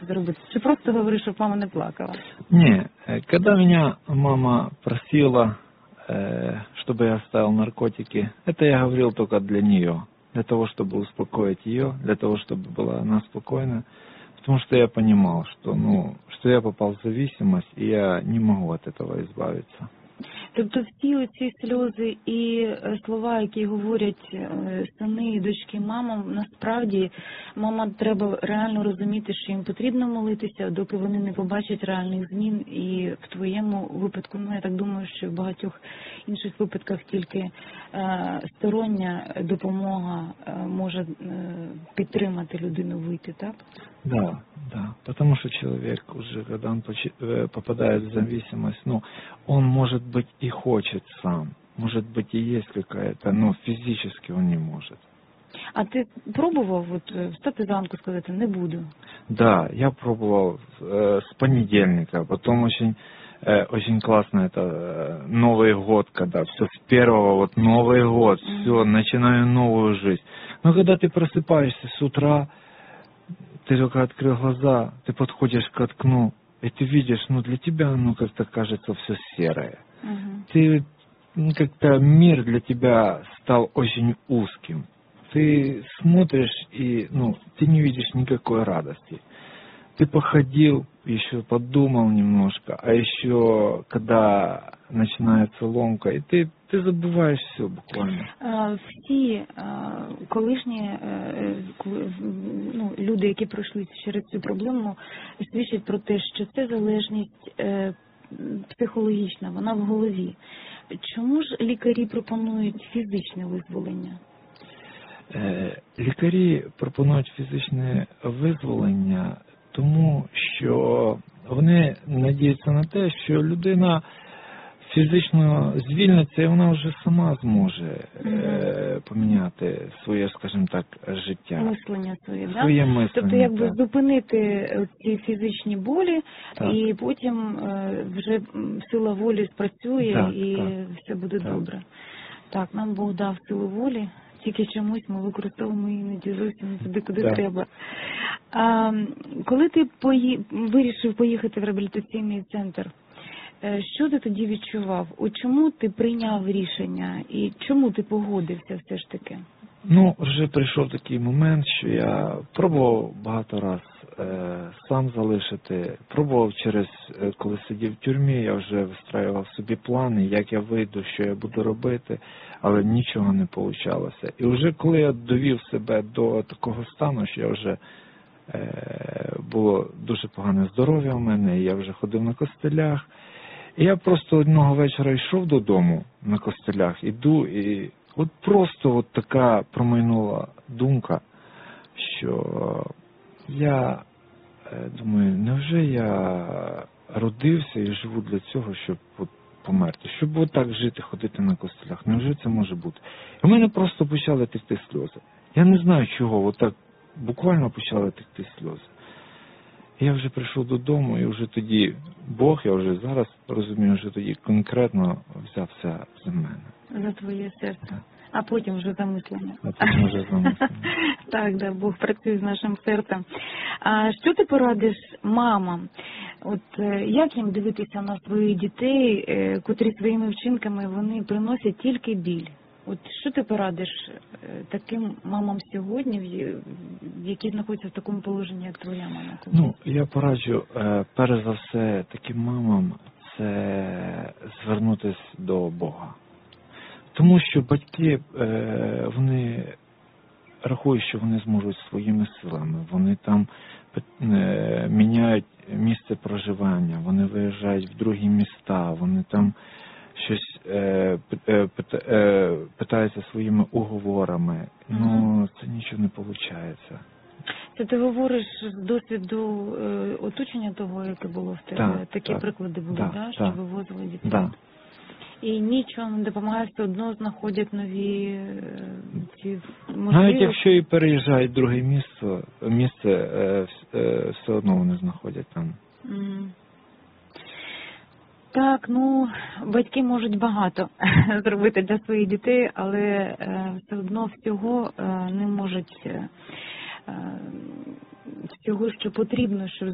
це зробити? Чи просто говориш, щоб мама не плакала? Не, когда меня мама просила, чтобы я оставил наркотики, это я говорил только для нее. Для того, чтобы успокоить ее, для того, чтобы была она спокойна. Потому что я понимал, что я попал в зависимость, и я не могу от этого избавиться. Тобто всі оці сльози і слова, які говорять сини і дочки мамам, насправді мама треба реально розуміти, що їм потрібно молитися, доки вони не побачать реальних змін. І в твоєму випадку, я так думаю, що в багатьох інших випадках тільки стороння допомога може підтримати людину вийти, так? Да. Потому что человек уже, когда он попадает в зависимость, он, может быть, и хочет сам. Может быть, и есть какая-то, но физически он не может. А ти пробував встати зранку сказати «не буду»? Да, я пробовал с понедельника, потом очень классно это Новый год, когда все с первого, Новый год, все, начинаю новую жизнь. Но когда ты просыпаешься с утра, ты только открыл глаза, ты подходишь к окну, и ты видишь, для тебя, как-то кажется все серое. Ты, как-то мир для тебя стал очень узким. Ты смотришь, и, ты не видишь никакой радости. Ты походил, еще подумал немножко, а еще, когда начинается ломка, и ты забываешь все буквально. Всі колишні люди, які пройшли через цю проблему, свідчать про те, що це залежність психологічна, вона в голові. Чому ж лікарі пропонують фізичне визволення? Лікарі пропонують фізичне визволення, тому що вони надіються на те, що людина фізично звільниться, і вона вже сама зможе поміняти своє, скажімо так, життя. Мислення своє, так? Своє мислення. Тобто, якби зупинити ці фізичні болі, і потім вже сила волі спрацює, і все буде добре. Так, нам Бог дав силу волі, тільки чомусь ми використовуємо її не зовсім не туди, куди треба. Коли ти вирішив поїхати в реабілітаційний центр, що ти тоді відчував? Чому ти прийняв рішення і чому ти погодився все ж таки? Вже прийшов такий момент, що я пробував багато раз сам залишити. Пробував коли сидів в тюрмі, я вже вистраював собі плани, як я вийду, що я буду робити, але нічого не вийшло. І вже коли я довів себе до такого стану, що я вже було дуже погане здоров'я в мене, я вже ходив на костелях, і я просто одного вечора йшов додому на костелях, іду, і просто така промайнула думка, що я думаю, невже я родився і живу для цього, щоб померти, щоб так жити, ходити на костелях, невже це може бути? І в мене просто почали текти сльози. Я не знаю чого, так буквально почали текти сльози. Я вже прийшов додому, і вже тоді Бог, я вже зараз розумію, що тоді конкретно взявся за мене. За твоє серце. Так. А потім вже за мислення. Так, Бог працює з нашим серцем. А що ти порадиш мамам? Як їм дивитися на своїх дітей, котрі своїми вчинками вони приносять тільки біль? Що ти порадиш таким мамам сьогодні, які знаходяться в такому положенні, як твоя мама? Я пораджу, перш за все, таким мамам це звернутися до Бога. Тому що батьки, вони рахують, що вони зможуть своїми силами. Вони там міняють місце проживання, вони виїжджають в другі міста, вони там щось питаються своїми уговорами. Це нічого не виходить. Це ти говориш з досвіду оточення того, яке було в тебе? Такі приклади були, що вивозили дітей? Так. І нічого не допомагає, все одно знаходять нові ці можливості? Навіть якщо і переїжджають в друге місце, все одно вони знаходять там. Так, батьки можуть багато зробити для своїх дітей, але все одно всього не можуть, всього, що потрібно, щоб